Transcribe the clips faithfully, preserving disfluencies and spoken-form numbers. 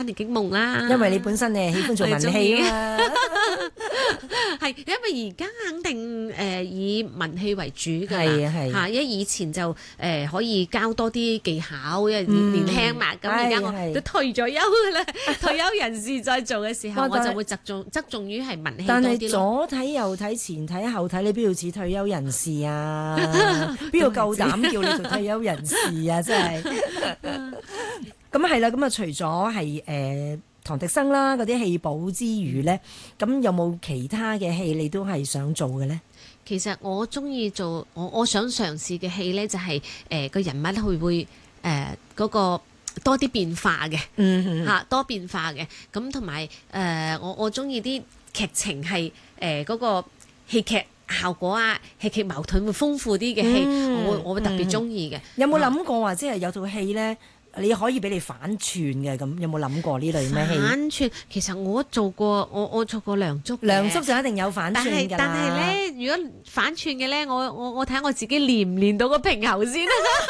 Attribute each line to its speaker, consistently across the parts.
Speaker 1: 年驚夢啦。
Speaker 2: 因為你本身你係喜歡做文戲啊嘛，
Speaker 1: 係因為而家肯定誒、呃、以文戲為主㗎
Speaker 2: 係啊係
Speaker 1: 啦嚇，因為以前就誒、呃、可以交多啲技巧，因為年年輕嘛。咁而家我都退咗休㗎啦，退休人士再做嘅時候，我就會側重側重於係文戲多啲咯。
Speaker 2: 但係左睇右睇前睇後睇，你邊度似退休人士啊？邊度夠膽叫你做退休人士啊？真係咁係啦，咁啊除咗係誒唐滌生啦嗰啲戲寶之餘咧，咁有冇其他嘅戲你都係想做嘅咧？
Speaker 1: 其實我中意做我我想嘗試嘅戲咧，就係誒個人物會會誒嗰個多啲變化嘅，
Speaker 2: 嗯
Speaker 1: 嚇多變化嘅，咁同埋誒我我中意啲劇情係誒嗰個戲劇效果啊，戲劇矛盾會豐富啲嘅戲，
Speaker 2: 嗯
Speaker 1: 我會我會特別中意嘅。
Speaker 2: 有冇諗過話即係有套戲咧？你可以俾你反串嘅咁，有冇諗過呢類咩戲？
Speaker 1: 反串其實我做過，我我做過梁祝嘅。
Speaker 2: 梁祝就一定有反串㗎啦。
Speaker 1: 但係但係咧，如果反串嘅咧，我我我睇下我自己練唔練到個平喉先。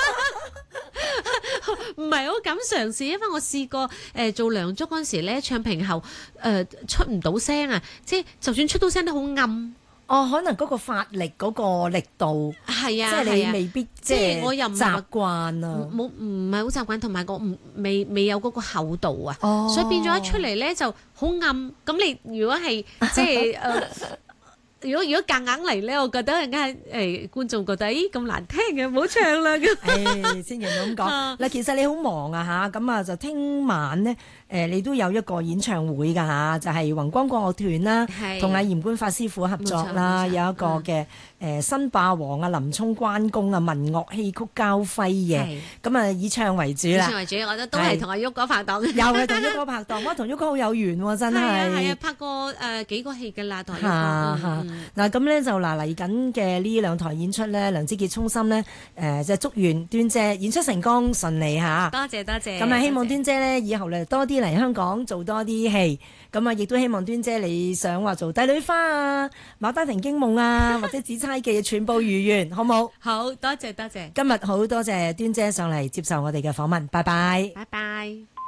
Speaker 1: 唔係好敢嘗試，因為我試過誒、呃、做梁祝嗰陣時咧，唱平喉誒、呃、出唔到聲啊，即係就算出到聲都好暗。
Speaker 2: 哦，可能嗰個發力嗰個力度，
Speaker 1: 係啊，
Speaker 2: 即係你未必即係
Speaker 1: 我又唔
Speaker 2: 習慣啊，
Speaker 1: 冇唔係好習慣，同埋我唔未未有嗰個厚度啊，
Speaker 2: 哦、
Speaker 1: 所以變咗一出嚟咧就好暗。咁你如果係即係誒。呃如果如果夾硬嚟咧，我覺得人家誒觀眾覺得咦咁難聽嘅，唔好唱啦咁。
Speaker 2: 誒，千祈唔好咁講。嗱，其實你好忙啊嚇，咁啊就聽晚咧誒，你都有一個演唱會㗎嚇，就係宏光國樂團啦，同阿嚴官法師傅合作啦，有一個嘅誒新霸王啊林沖關公啊民樂戲曲交輝嘅，咁啊以唱為主啦。
Speaker 1: 以唱為主，我覺得都係同阿旭哥拍檔。
Speaker 2: 又係同旭哥拍檔，哇！同旭哥好有緣喎，真係。係
Speaker 1: 啊係啊，拍過誒幾個戲㗎啦，同旭哥。
Speaker 2: 嗱咁咧就嗱嚟緊嘅呢兩台演出咧，梁之傑衷心咧誒，即係祝願端姐演出成功順利嚇。
Speaker 1: 多謝多謝。
Speaker 2: 咁啊，希望端姐咧以後咧多啲嚟香港做多啲戲。咁啊，亦都希望端姐你想話做帝女花啊、牡丹亭驚夢啊，或者紫釵記全部如願，好冇？
Speaker 1: 好多謝多謝。
Speaker 2: 今日好多謝端姐上嚟接受我哋嘅訪問，拜拜。
Speaker 1: 拜拜。